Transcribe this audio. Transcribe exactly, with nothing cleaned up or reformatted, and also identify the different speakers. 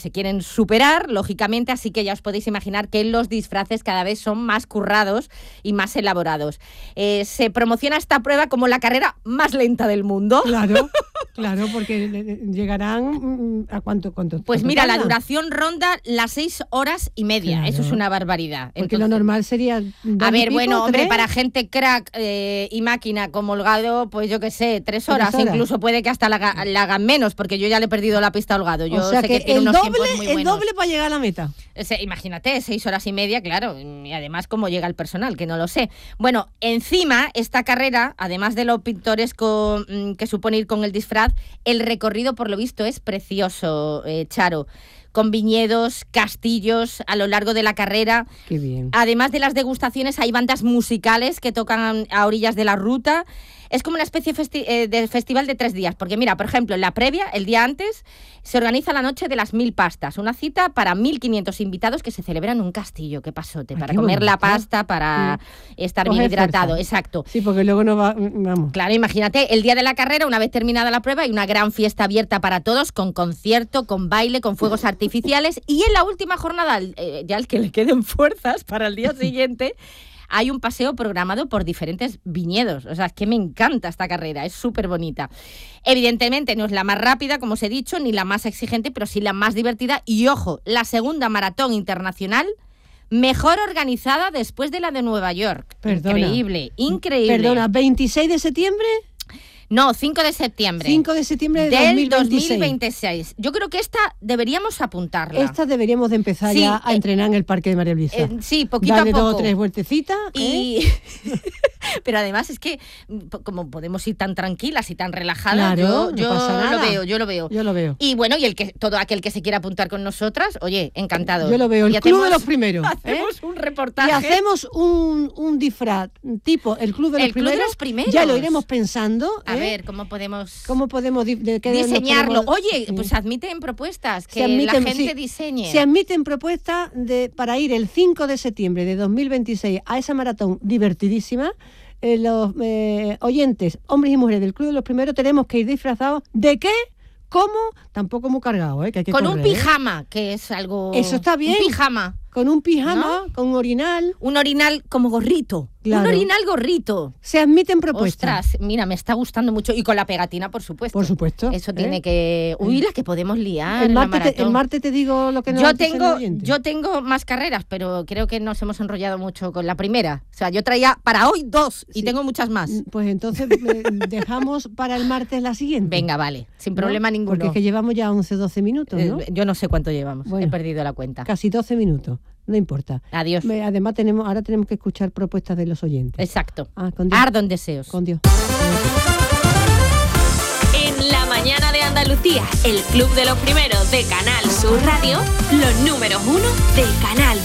Speaker 1: se quieren superar, lógicamente, así que ya os podéis imaginar que los disfraces cada vez son más currados y más elaborados. Eh, se promociona esta prueba como la carrera más lenta del mundo.
Speaker 2: Claro, claro, porque llegarán a cuánto, cuánto.
Speaker 1: Pues
Speaker 2: cuánto
Speaker 1: mira,
Speaker 2: tarda.
Speaker 1: la duración ronda las seis horas y media.
Speaker 2: Claro.
Speaker 1: Eso es una barbaridad.
Speaker 2: Porque
Speaker 1: Entonces,
Speaker 2: lo normal sería...
Speaker 1: a ver,
Speaker 2: pico,
Speaker 1: bueno, hombre,
Speaker 2: tres.
Speaker 1: para gente crack eh, y máquina como Holgado, pues yo qué sé, tres horas,
Speaker 2: Tres horas.
Speaker 1: incluso puede que hasta la, haga- la hagan menos, porque yo ya le he perdido la pista a Holgado. Yo
Speaker 2: O sea
Speaker 1: sé
Speaker 2: que,
Speaker 1: que, tiene
Speaker 2: el
Speaker 1: unos tiempos
Speaker 2: doble,
Speaker 1: muy
Speaker 2: el
Speaker 1: buenos.
Speaker 2: doble para llegar a la meta.
Speaker 1: Se- imagínate, seis horas y media, claro, y además cómo llega el personal, que no lo sé. Bueno, encima, esta carrera, además de lo pintoresco mm, que supone ir con el disfraz, el recorrido, por lo visto, es precioso, eh, Charo, con viñedos, castillos a lo largo de la carrera.
Speaker 2: Qué bien.
Speaker 1: Además de las degustaciones, hay bandas musicales que tocan a orillas de la ruta. Es como una especie festi- eh, de festival de tres días, porque mira, por ejemplo, en la previa, el día antes, se organiza la noche de las mil pastas, una cita para mil quinientos invitados que se celebra en un castillo, qué pasote,
Speaker 2: Ay,
Speaker 1: para
Speaker 2: qué
Speaker 1: comer la
Speaker 2: bonito.
Speaker 1: pasta, para estar
Speaker 2: Coge
Speaker 1: bien hidratado,
Speaker 2: fuerza.
Speaker 1: exacto.
Speaker 2: Sí, porque luego no va... Vamos.
Speaker 1: Claro, imagínate, el día de la carrera, una vez terminada la prueba, hay una gran fiesta abierta para todos, con concierto, con baile, con fuegos artificiales, y en la última jornada, eh, ya el que le queden fuerzas para el día siguiente, hay un paseo programado por diferentes viñedos. O sea, es que me encanta esta carrera, es súper bonita. Evidentemente no es la más rápida, como os he dicho, ni la más exigente, pero sí la más divertida. Y ojo, la segunda maratón internacional mejor organizada después de la de Nueva York.
Speaker 2: Perdona.
Speaker 1: Increíble, increíble.
Speaker 2: Perdona, ¿veintiséis de septiembre?
Speaker 1: No, cinco de septiembre.
Speaker 2: cinco de septiembre de
Speaker 1: del
Speaker 2: dos mil veintiséis.
Speaker 1: dos mil veintiséis. Yo creo que esta deberíamos apuntarla.
Speaker 2: Esta deberíamos de empezar
Speaker 1: Sí,
Speaker 2: ya a
Speaker 1: eh,
Speaker 2: entrenar en el Parque de María Luisa.
Speaker 1: Eh, sí, poquito
Speaker 2: Darle
Speaker 1: a poco.
Speaker 2: dos o tres vueltecitas. ¿eh?
Speaker 1: Y pero además es que mm, como podemos ir tan tranquilas y tan relajadas,
Speaker 2: Claro,
Speaker 1: yo,
Speaker 2: no
Speaker 1: yo
Speaker 2: pasa
Speaker 1: lo
Speaker 2: nada.
Speaker 1: veo, yo lo veo.
Speaker 2: Yo lo veo.
Speaker 1: Y bueno, y el que todo aquel que se quiera apuntar con nosotras, oye, encantado.
Speaker 2: Yo lo veo, el
Speaker 1: Y
Speaker 2: club
Speaker 1: hacemos-
Speaker 2: de los primeros. ¿eh?
Speaker 1: Hacemos un reportaje.
Speaker 2: Y hacemos un, un disfraz tipo el club de los,
Speaker 1: El club de
Speaker 2: primeros.
Speaker 1: los primeros.
Speaker 2: Ya lo iremos pensando.
Speaker 1: A
Speaker 2: ¿eh?
Speaker 1: ver, ¿cómo podemos
Speaker 2: ¿Cómo podemos di- de qué nos
Speaker 1: diseñarlo?
Speaker 2: podemos-
Speaker 1: Oye,
Speaker 2: Sí.
Speaker 1: pues admiten propuestas, que
Speaker 2: Se admiten-
Speaker 1: la gente
Speaker 2: sí,
Speaker 1: diseñe.
Speaker 2: Se admiten propuestas de, para ir el cinco de septiembre de dos mil veintiséis a esa maratón divertidísima. Eh, los eh, oyentes, hombres y mujeres del Club de los Primeros, tenemos que ir disfrazados. ¿De qué? ¿Cómo? Tampoco muy cargado, ¿eh? Que hay que
Speaker 1: Con un
Speaker 2: correr, ¿eh?
Speaker 1: pijama, que es algo...
Speaker 2: Eso está bien.
Speaker 1: Un pijama.
Speaker 2: Con un pijama, con orinal.
Speaker 1: Un orinal como gorrito.
Speaker 2: Claro.
Speaker 1: Un orinal gorrito.
Speaker 2: Se admiten propuestas.
Speaker 1: Ostras, mira, me está gustando mucho. Y con la pegatina, por supuesto.
Speaker 2: Por supuesto.
Speaker 1: Eso
Speaker 2: ¿eh?
Speaker 1: tiene que... Uy, la que podemos liar
Speaker 2: El
Speaker 1: en la
Speaker 2: martes, te,
Speaker 1: maratón.
Speaker 2: el martes te digo lo que nos
Speaker 1: yo
Speaker 2: dicen los
Speaker 1: tengo,
Speaker 2: oyentes.
Speaker 1: yo tengo más carreras, pero creo que nos hemos enrollado mucho con la primera. O sea, yo traía para hoy dos y
Speaker 2: Sí.
Speaker 1: tengo muchas más.
Speaker 2: Pues entonces eh, dejamos para el martes la siguiente.
Speaker 1: Venga, vale, sin
Speaker 2: ¿no?
Speaker 1: problema ninguno.
Speaker 2: Porque es que llevamos ya once, doce minutos, ¿no?
Speaker 1: Eh, yo no sé cuánto llevamos,
Speaker 2: Bueno.
Speaker 1: he perdido la cuenta.
Speaker 2: Casi doce minutos, no importa.
Speaker 1: Adiós.
Speaker 2: Me- Además, tenemos, ahora tenemos que escuchar propuestas de los oyentes.
Speaker 1: Exacto.
Speaker 2: Ah, con Dios.
Speaker 1: Ardo en deseos.
Speaker 2: Con Dios.
Speaker 3: En la mañana de Andalucía, el club de los primeros de Canal Sur Radio, los números uno del canal.